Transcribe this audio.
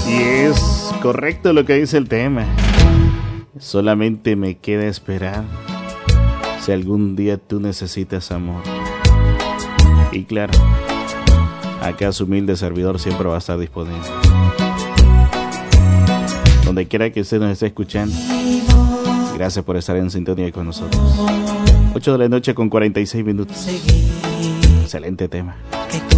Y es correcto lo que dice el tema. Solamente me queda esperar si algún día tú necesitas amor. Y claro, acá su humilde servidor siempre va a estar disponible. Donde quiera que usted nos esté escuchando, gracias por estar en sintonía con nosotros. 8 de la noche con 46 minutos. Excelente tema.